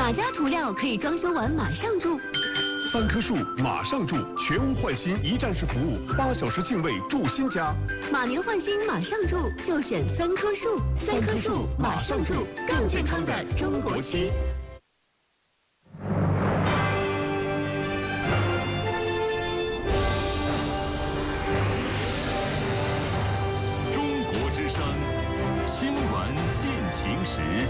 哪家涂料可以装修完马上住 ？3棵树马上住，全屋换新一站式服务，8小时净位住新家。 马年换新马上住，就选3棵树。3棵树马上住，更健康的中国区。 中国之声，新闻进行时。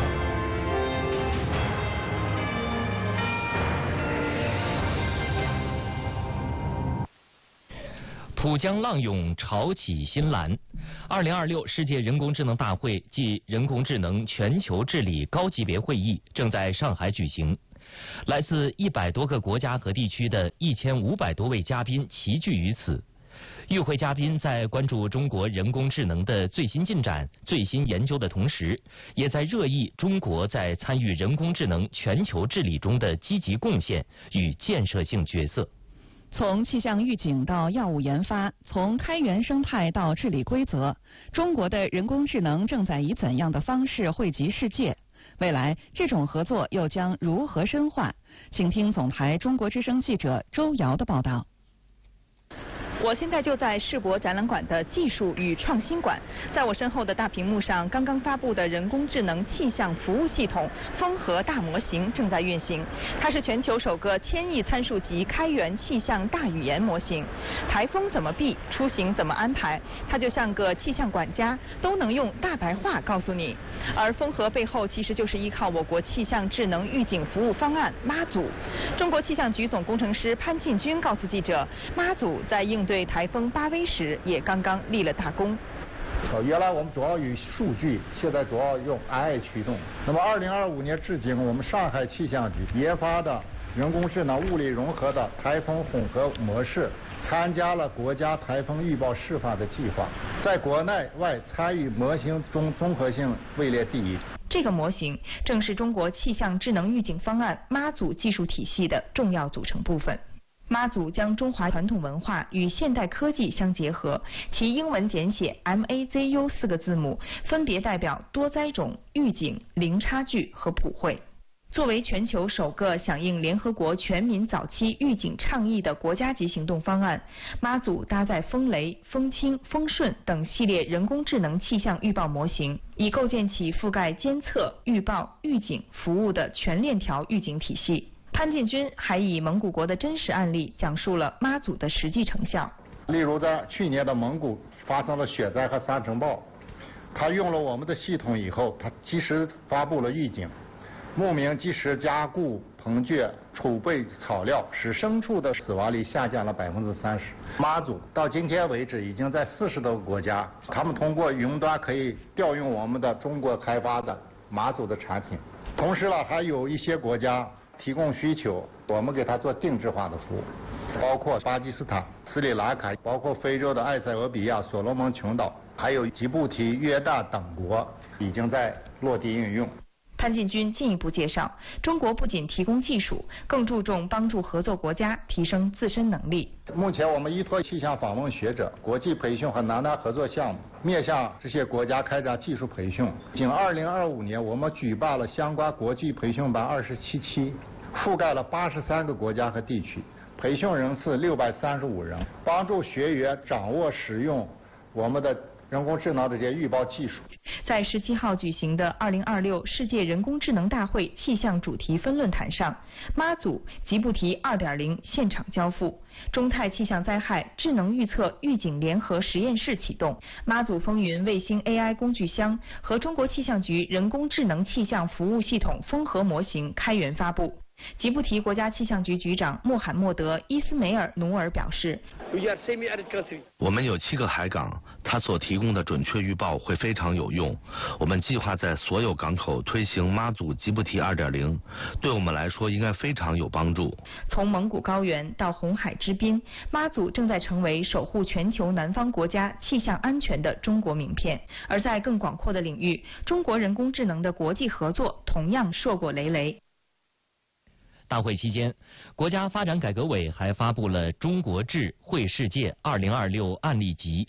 浦江浪涌潮起新澜，2026世界人工智能大会暨人工智能全球治理高级别会议正在上海举行。来自100多个国家和地区的1500多位嘉宾齐聚于此。与会嘉宾在关注中国人工智能的最新进展、最新研究的同时，也在热议中国在参与人工智能全球治理中的积极贡献与建设性角色。 从气象预警到药物研发，从开源生态到治理规则，中国的人工智能正在以怎样的方式惠及世界？未来这种合作又将如何深化？请听总台中国之声记者周瑶的报道。 我现在就在世博展览馆的技术与创新馆，在我身后的大屏幕上，刚刚发布的人工智能气象服务系统风和大模型正在运行。它是全球首个1000亿参数级开源气象大语言模型。台风怎么避，出行怎么安排，它就像个气象管家，都能用大白话告诉你。而风和背后其实就是依靠我国气象智能预警服务方案妈祖。中国气象局总工程师潘进军告诉记者，妈祖在应对台风巴威时也刚刚立了大功。 原来我们主要以数据，现在主要用 AI 驱动。那么2025年至今，我们上海气象局研发的人工智能物理融合的台风混合模式，参加了国家台风预报示范的计划，在国内外参与模型中综合性位列第1。 这个模型正是中国气象智能预警方案妈祖技术体系的重要组成部分。妈祖将中华传统文化与现代科技相结合，其英文简写 MAZU 4个字母分别代表多灾种、预警、零差距和普惠。作为全球首个响应联合国全民早期预警倡议的国家级行动方案，妈祖搭载风雷、风清、风顺等系列人工智能气象预报模型，以构建起覆盖监测、预报、预警服务的全链条预警体系。潘进军还以蒙古国的真实案例讲述了妈祖的实际成效。 例如在去年的蒙古发生了雪灾和沙尘暴，他用了我们的系统以后，他及时发布了预警，牧民及时加固棚圈，储备草料，使牲畜的死亡率下降了30%。妈祖到今天为止已经在40多个国家，他们通过云端可以调用我们的中国开发的妈祖的产品。同时呢，还有一些国家提供需求，我们给他做定制化的服务，包括巴基斯坦、斯里兰卡，包括非洲的埃塞俄比亚、所罗门群岛，还有吉布提、约旦等国已经在落地应用。 潘进军进一步介绍，中国不仅提供技术，更注重帮助合作国家提升自身能力。 目前我们依托气象访问学者、国际培训和南南合作项目，面向这些国家开展技术培训。仅2025年，我们举办了相关国际培训班27期，覆盖了83个国家和地区，培训人次635人，帮助学员掌握使用我们的人工智能的这些预报技术。 在17号举行的2026世界人工智能大会气象主题分论坛上，妈祖吉布提 2.0 现场交付，中泰气象灾害智能预测预警联合实验室启动，妈祖风云卫星 AI 工具箱和中国气象局人工智能气象服务系统风和模型开源发布。吉布提国家气象局局长穆罕默德·伊斯梅尔努尔表示， 我们有7个海港，它所提供的准确预报会非常有用。我们计划在所有港口推行妈祖吉布提 2.0， 对我们来说应该非常有帮助。 从蒙古高原到红海之滨，妈祖正在成为守护全球南方国家气象安全的中国名片。而在更广阔的领域，中国人工智能的国际合作同样硕果累累。 大会期间，国家发展改革委还发布了《中国智慧世界2026案例集》。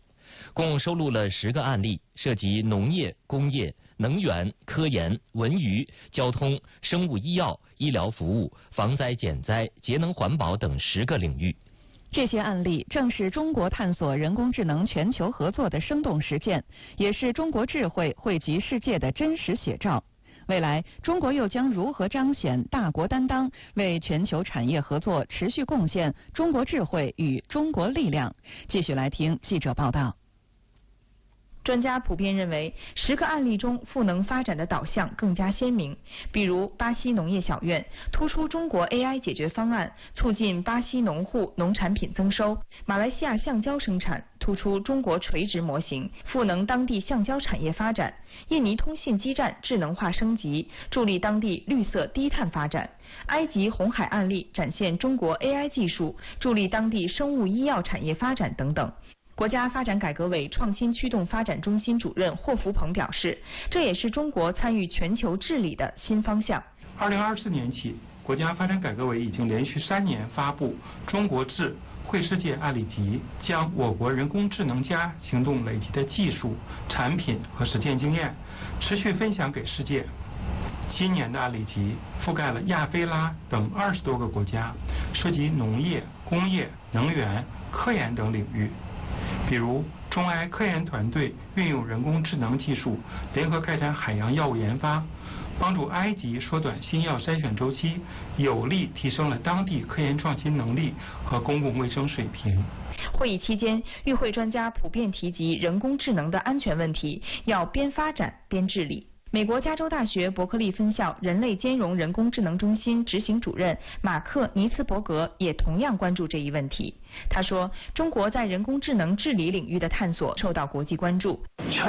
共收录了10个案例，涉及农业、工业、能源、科研、文娱、交通、生物医药、医疗服务、防灾减灾、节能环保等10个领域。 这些案例正是中国探索人工智能全球合作的生动实践，也是中国智慧惠及世界的真实写照。未来，中国又将如何彰显大国担当，为全球产业合作持续贡献中国智慧与中国力量？继续来听记者报道。 专家普遍认为，10个案例中赋能发展的导向更加鲜明。比如，巴西农业小院突出中国 AI 解决方案，促进巴西农户农产品增收；马来西亚橡胶生产突出中国垂直模型，赋能当地橡胶产业发展；印尼通信基站智能化升级，助力当地绿色低碳发展；埃及红海案例展现中国 AI 技术，助力当地生物医药产业发展等等。国家发展改革委创新驱动发展中心主任霍福鹏表示，这也是中国参与全球治理的新方向。 2024年起，国家发展改革委已经连续3年发布《中国智惠世界案例集》，将我国人工智能+行动累积的技术、产品和实践经验持续分享给世界。今年的案例集覆盖了亚非拉等20多个国家，涉及农业、工业、能源、科研等领域。比如，中埃科研团队运用人工智能技术，联合开展海洋药物研发，帮助埃及缩短新药筛选周期，有力提升了当地科研创新能力和公共卫生水平。 会议期间，与会专家普遍提及人工智能的安全问题，要边发展边治理。美国加州大学伯克利分校人类兼容人工智能中心执行主任马克·尼茨伯格也同样关注这一问题。他说，中国在人工智能治理领域的探索受到国际关注。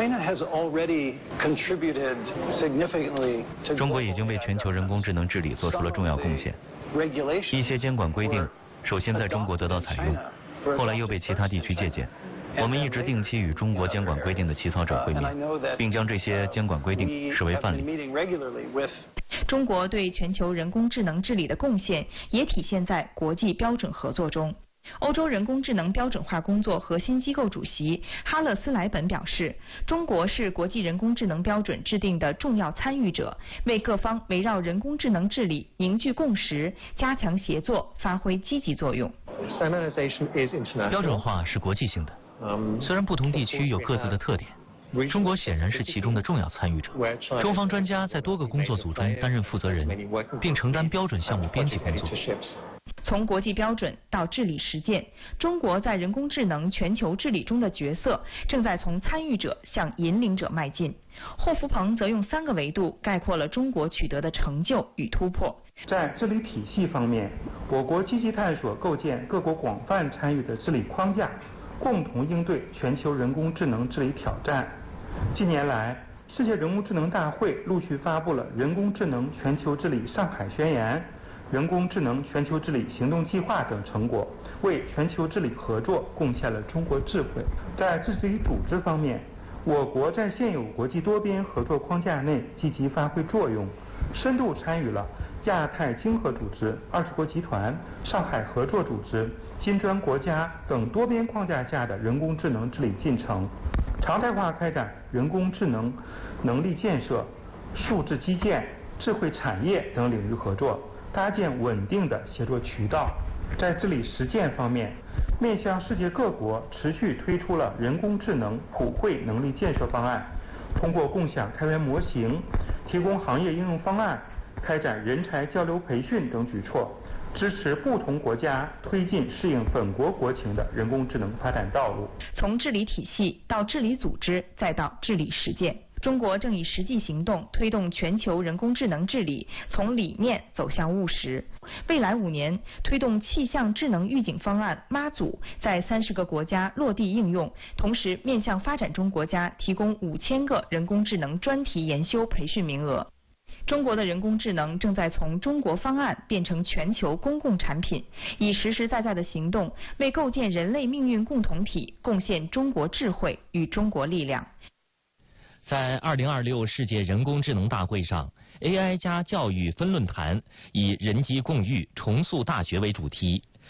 中国已经为全球人工智能治理做出了重要贡献。一些监管规定首先在中国得到采用，后来又被其他地区借鉴。我们一直定期与中国监管规定的起草者会面，并将这些监管规定视为范例。 中国对全球人工智能治理的贡献也体现在国际标准合作中。欧洲人工智能标准化工作核心机构主席哈勒斯莱本表示，中国是国际人工智能标准制定的重要参与者，为各方围绕人工智能治理凝聚共识，加强协作，发挥积极作用。 标准化是国际性的。虽然不同地区有各自的特点，中国显然是其中的重要参与者。中方专家在多个工作组中担任负责人，并承担标准项目编辑工作。 从国际标准到治理实践，中国在人工智能全球治理中的角色正在从参与者向引领者迈进。霍福鹏则用3个维度概括了中国取得的成就与突破。 在治理体系方面，我国积极探索构建各国广泛参与的治理框架，共同应对全球人工智能治理挑战。近年来，世界人工智能大会陆续发布了《人工智能全球治理上海宣言》、人工智能全球治理行动计划等成果，为全球治理合作贡献了中国智慧。在治理组织方面，我国在现有国际多边合作框架内积极发挥作用，深度参与了亚太经合组织、20国集团、上海合作组织、金砖国家等多边框架下的人工智能治理进程，常态化开展人工智能能力建设、数字基建、智慧产业等领域合作，搭建稳定的协作渠道。在治理实践方面，面向世界各国持续推出了人工智能普惠能力建设方案，通过共享开源模型、提供行业应用方案、开展人才交流培训等举措，支持不同国家推进适应本国国情的人工智能发展道路。 从治理体系到治理组织，再到治理实践，中国正以实际行动推动全球人工智能治理从理念走向务实。未来5年，推动气象智能预警方案妈祖在30个国家落地应用，同时面向发展中国家提供5000个人工智能专题研修培训名额。中国的人工智能正在从中国方案变成全球公共产品，以实实在在的行动为构建人类命运共同体贡献中国智慧与中国力量。 在2026世界人工智能大会上， AI 加教育分论坛以人机共育重塑大学为主题。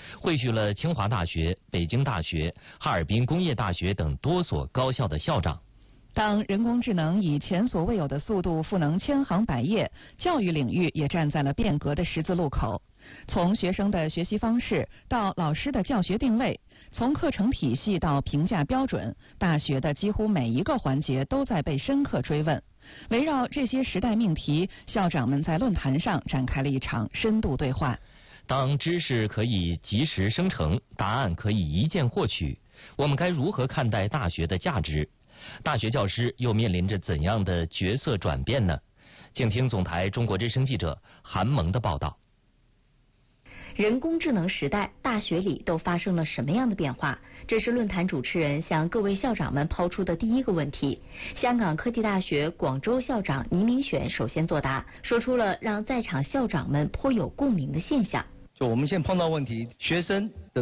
汇聚了清华大学、北京大学、哈尔滨工业大学等多所高校的校长。 当人工智能以前所未有的速度赋能千行百业，教育领域也站在了变革的十字路口。从学生的学习方式到老师的教学定位，从课程体系到评价标准，大学的几乎每一个环节都在被深刻追问。围绕这些时代命题，校长们在论坛上展开了一场深度对话。 当知识可以及时生成，答案可以一键获取，我们该如何看待大学的价值？大学教师又面临着怎样的角色转变呢？请听总台中国之声记者韩萌的报道。 人工智能时代，大学里都发生了什么样的变化？这是论坛主持人向各位校长们抛出的第一个问题。香港科技大学广州校长倪明选首先作答，说出了让在场校长们颇有共鸣的现象。 就我们现在碰到问题，学生的